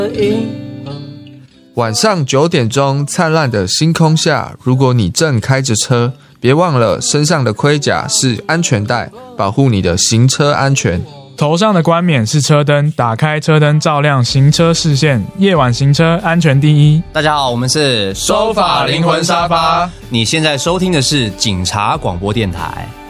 晚上9点钟，灿烂的星空下，如果你正开着车，别忘了身上的盔甲是安全带，保护你的行车安全。 头上的冠冕是车灯，打开车灯照亮行车视线，夜晚行车安全第一。 大家好，我们是收法灵魂沙发， 你现在收听的是警察广播电台。